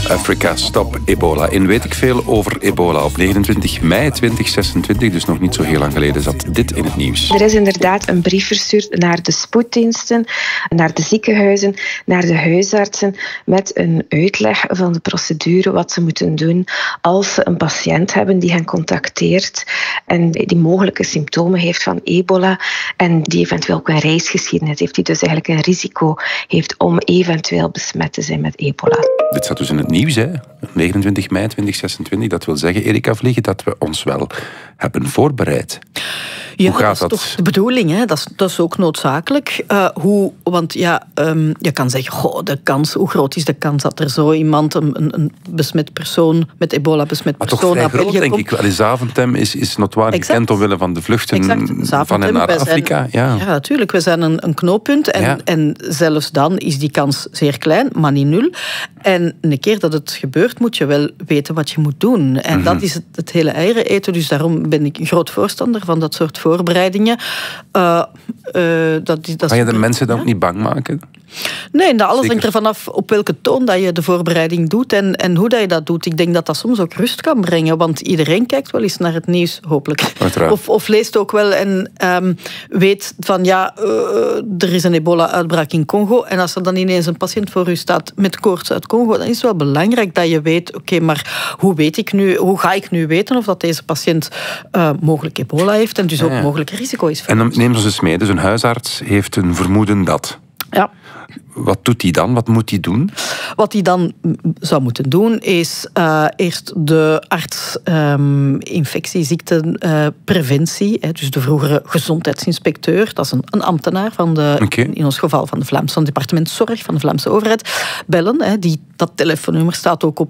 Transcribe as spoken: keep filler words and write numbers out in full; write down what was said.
Africa, stop ebola. In weet ik veel over ebola. Op negenentwintig mei tweeduizend zesentwintig, dus nog niet zo heel lang geleden, zat dit in het nieuws. Er is inderdaad een brief verstuurd naar de spoeddiensten, naar de ziekenhuizen, naar de huisartsen, met een uitleg van de procedure, wat ze moeten doen als ze een patiënt hebben die hen contacteert en die mogelijke symptomen heeft van ebola en die eventueel ook een reisgeschiedenis heeft, die dus eigenlijk een risico heeft om eventueel besmet te zijn met ebola. Dit staat dus in het nieuws, hè? negenentwintig mei tweeduizend zesentwintig. Dat wil zeggen, Erika Vliegen, dat we ons wel hebben voorbereid. Ja, hoe gaat dat? dat? Is toch de bedoeling, hè? Dat, is, dat is ook noodzakelijk. Uh, hoe, want ja, um, je kan zeggen, goh, de kans, hoe groot is de kans dat er zo iemand, een, een besmet persoon, met ebola besmet maar persoon naar België groot, denk komt. ik wel. In Zaventem is, is notoire gekend omwille van de vluchten exact. van en naar Afrika. Zijn, ja. ja, natuurlijk. We zijn een, een knooppunt en, ja. en zelfs dan is die kans zeer klein, maar niet nul. En een keer dat het gebeurt, moet je wel weten wat je moet doen. En mm-hmm. dat is het, het hele eieren eten. Dus daarom ben ik een groot voorstander van dat soort voorbereidingen. Uh, uh, dat, dat kan je de is, mensen dan ja? ook niet bang maken? Nee, dat alles hangt er vanaf op welke toon dat je de voorbereiding doet en, en hoe dat je dat doet. Ik denk dat dat soms ook rust kan brengen, want iedereen kijkt wel eens naar het nieuws, hopelijk. Of, of leest ook wel en um, weet van ja, uh, er is een ebola-uitbraak in Congo en als er dan ineens een patiënt voor u staat met koorts uit Congo, dan is het wel belangrijk dat je weet, oké, okay, maar hoe weet ik nu, hoe ga ik nu weten of dat deze patiënt uh, mogelijk ebola heeft en dus ook ja, ja. mogelijk risico is. En dan neem ons eens mee, dus een huisarts heeft een vermoeden dat. Ja. Wat doet hij dan? Wat moet hij doen? Wat hij dan zou moeten doen is uh, eerst de arts um, infectieziektenpreventie, uh, dus de vroegere gezondheidsinspecteur, dat is een, een ambtenaar van de, okay. in ons geval van de Vlaamse van het departement Zorg van de Vlaamse overheid, bellen. Hè, die, dat telefoonnummer staat ook op